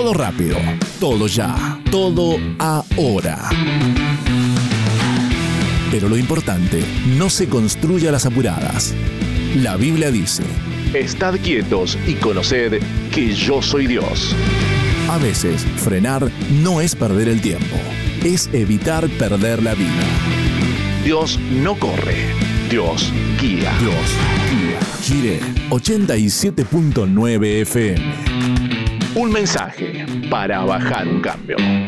Todo rápido, todo ya, todo ahora. Pero lo importante no se construye a las apuradas. La Biblia dice: estad quietos y conoced que yo soy Dios. A veces, frenar no es perder el tiempo, es evitar perder la vida. Dios no corre, Dios guía. Dios guía. Gire 87.9 FM. Un mensaje para bajar un cambio.